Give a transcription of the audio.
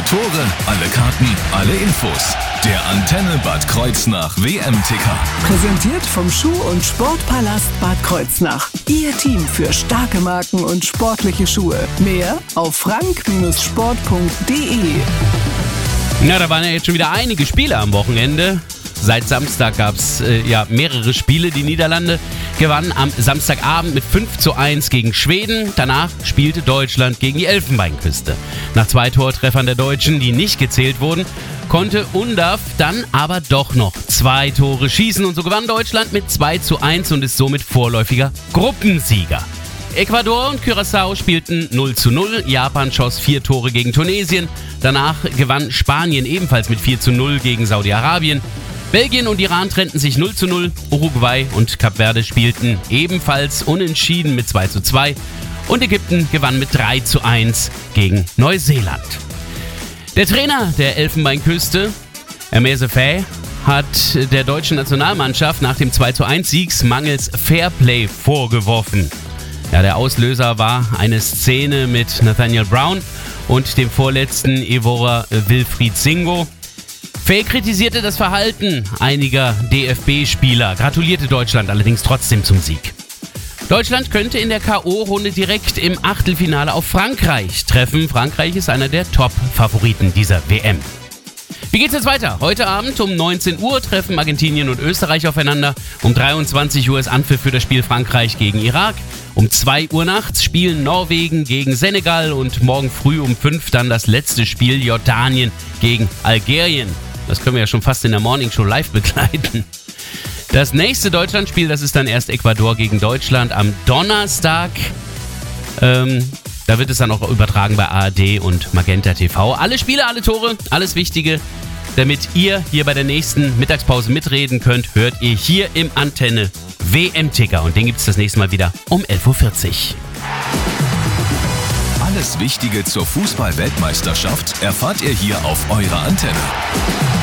Tore, alle Karten, alle Infos. Der Antenne Bad Kreuznach WM-Ticker. Präsentiert vom Schuh- und Sportpalast Bad Kreuznach. Ihr Team für starke Marken und sportliche Schuhe. Mehr auf frank-sport.de. Na, da waren ja jetzt schon wieder einige Spiele am Wochenende. Seit Samstag gab es mehrere Spiele. Die Niederlande gewannen am Samstagabend mit 5:1 gegen Schweden. Danach spielte Deutschland gegen die Elfenbeinküste. Nach 2 Tortreffern der Deutschen, die nicht gezählt wurden, konnte Undav dann aber doch noch 2 Tore schießen. Und so gewann Deutschland mit 2:1 und ist somit vorläufiger Gruppensieger. Ecuador und Curaçao spielten 0:0. Japan schoss 4 Tore gegen Tunesien. Danach gewann Spanien ebenfalls mit 4:0 gegen Saudi-Arabien. Belgien und Iran trennten sich 0:0. Uruguay und Kap Verde spielten ebenfalls unentschieden mit 2:2. Und Ägypten gewann mit 3:1 gegen Neuseeland. Der Trainer der Elfenbeinküste, Aimé Faye, hat der deutschen Nationalmannschaft nach dem 2:1-Siegs mangels Fairplay vorgeworfen. Ja, der Auslöser war eine Szene mit Nathaniel Brown und dem vorletzten Evora Wilfried Singo. Faye kritisierte das Verhalten einiger DFB-Spieler, gratulierte Deutschland allerdings trotzdem zum Sieg. Deutschland könnte in der K.O.-Runde direkt im Achtelfinale auf Frankreich treffen. Frankreich ist einer der Top-Favoriten dieser WM. Wie geht's jetzt weiter? Heute Abend um 19 Uhr treffen Argentinien und Österreich aufeinander. Um 23 Uhr ist Anpfiff für das Spiel Frankreich gegen Irak. Um 2 Uhr nachts spielen Norwegen gegen Senegal und morgen früh um 5 dann das letzte Spiel Jordanien gegen Algerien. Das können wir ja schon fast in der Morningshow live begleiten. Das nächste Deutschlandspiel, das ist dann erst Ecuador gegen Deutschland am Donnerstag. Da wird es dann auch übertragen bei ARD und Magenta TV. Alle Spiele, alle Tore, alles Wichtige. Damit ihr hier bei der nächsten Mittagspause mitreden könnt, hört ihr hier im Antenne WM-Ticker. Und den gibt es das nächste Mal wieder um 11:40 Uhr. Alles Wichtige zur Fußball-Weltmeisterschaft erfahrt ihr hier auf eurer Antenne.